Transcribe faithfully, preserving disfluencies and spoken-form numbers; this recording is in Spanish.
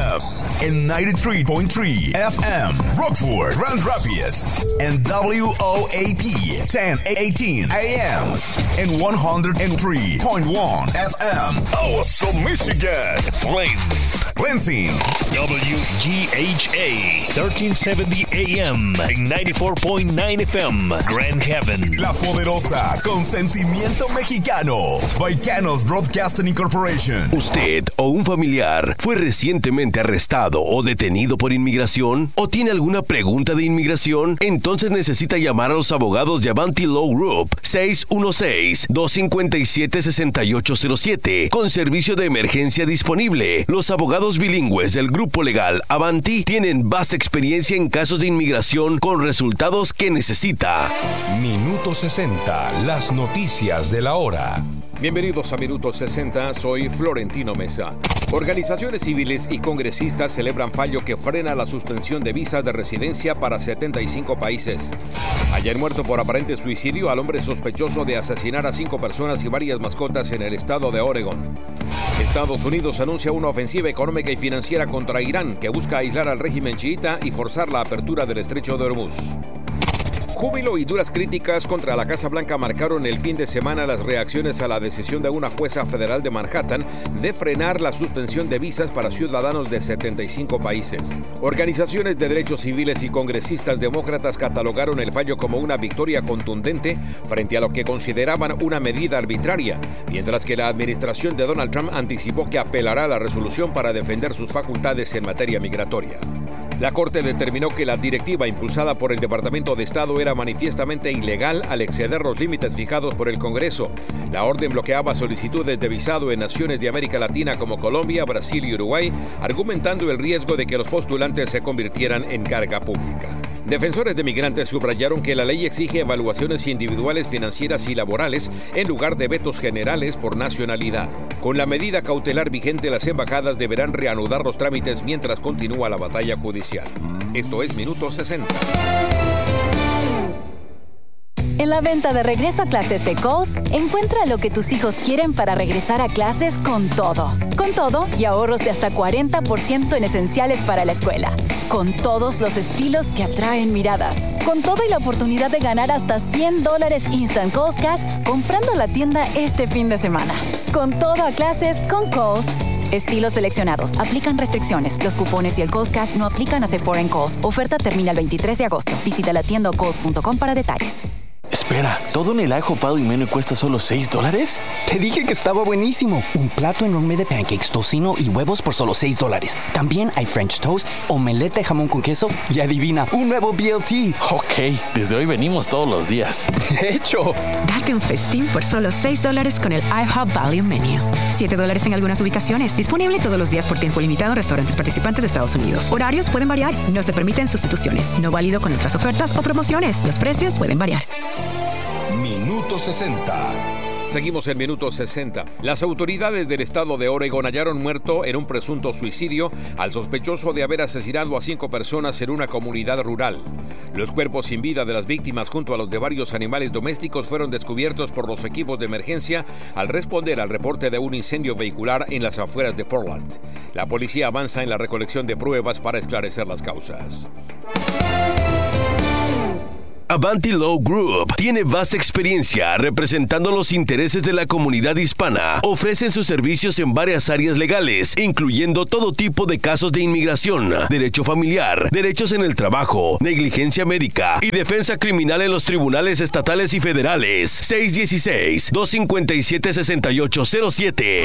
M, and ninety-three point three F M, Rockford, Grand Rapids, and W O A P ten eighteen A M, and one oh three point one F M, Awesome, Michigan, Flint, Lansing, W G H A thirteen seventy A M, and ninety-four point nine F M, Grand Haven. La poderosa, con sentimiento mexicano, Baicanos Broadcasting Incorporation. ¿Usted o un familiar fue recientemente arrestado o detenido por inmigración? ¿O tiene alguna pregunta de inmigración? Entonces necesita llamar a los abogados de Avanti Law Group seis uno seis, dos cinco siete, seis ocho cero siete con servicio de emergencia disponible. Los abogados bilingües del grupo legal Avanti tienen vasta experiencia en casos de inmigración con resultados que necesita. Minuto sesenta, las noticias de la hora. Bienvenidos a Minuto sesenta, soy Florentino Mesa. Organizaciones civiles y congresistas celebran fallo que frena la suspensión de visas de residencia para setenta y cinco países. Ayer muerto por aparente suicidio al hombre sospechoso de asesinar a cinco personas y varias mascotas en el estado de Oregon. Estados Unidos anuncia una ofensiva económica y financiera contra Irán que busca aislar al régimen chiita y forzar la apertura del estrecho de Hormuz. Júbilo y duras críticas contra la Casa Blanca marcaron el fin de semana las reacciones a la decisión de una jueza federal de Manhattan de frenar la suspensión de visas para ciudadanos de setenta y cinco países. Organizaciones de derechos civiles y congresistas demócratas catalogaron el fallo como una victoria contundente frente a lo que consideraban una medida arbitraria, mientras que la administración de Donald Trump anticipó que apelará a la resolución para defender sus facultades en materia migratoria. La Corte determinó que la directiva impulsada por el Departamento de Estado era manifiestamente ilegal al exceder los límites fijados por el Congreso. La orden bloqueaba solicitudes de visado en naciones de América Latina como Colombia, Brasil y Uruguay, argumentando el riesgo de que los postulantes se convirtieran en carga pública. Defensores de migrantes subrayaron que la ley exige evaluaciones individuales, financieras y laborales en lugar de vetos generales por nacionalidad. Con la medida cautelar vigente, las embajadas deberán reanudar los trámites mientras continúa la batalla judicial. Esto es Minuto sesenta. En la venta de regreso a clases de Kohl's, encuentra lo que tus hijos quieren para regresar a clases con todo. Con todo y ahorros de hasta cuarenta por ciento en esenciales para la escuela. Con todos los estilos que atraen miradas. Con todo y la oportunidad de ganar hasta cien dólares Instant Kohl's Cash comprando en la tienda este fin de semana. Con todo a clases con Kohl's. Estilos seleccionados. Aplican restricciones. Los cupones y el Kohl's Cash no aplican a Sephora en Kohl's. Oferta termina el veintitrés de agosto. Visita la tienda o kohls punto com para detalles. Espera, ¿todo en el I Hope Value Menu cuesta solo seis dólares? Te dije que estaba buenísimo. Un plato enorme de pancakes, tocino y huevos por solo seis dólares. También hay French toast, omelette de jamón con queso y adivina, un nuevo B L T. Ok, desde hoy venimos todos los días. ¡Hecho! Date un festín por solo seis dólares con el I Hope Value Menu. siete dólares en algunas ubicaciones. Disponible todos los días por tiempo limitado en restaurantes participantes de Estados Unidos. Horarios pueden variar. No se permiten sustituciones. No válido con otras ofertas o promociones. Los precios pueden variar. Minuto sesenta. Seguimos en Minuto sesenta. Las autoridades del estado de Oregon hallaron muerto en un presunto suicidio al sospechoso de haber asesinado a cinco personas en una comunidad rural. Los cuerpos sin vida de las víctimas junto a los de varios animales domésticos fueron descubiertos por los equipos de emergencia al responder al reporte de un incendio vehicular en las afueras de Portland. La policía avanza en la recolección de pruebas para esclarecer las causas. Avanti Law Group tiene vasta experiencia representando los intereses de la comunidad hispana. Ofrecen sus servicios en varias áreas legales, incluyendo todo tipo de casos de inmigración, derecho familiar, derechos en el trabajo, negligencia médica y defensa criminal en los tribunales estatales y federales. seis uno seis, dos cinco siete, seis ocho cero siete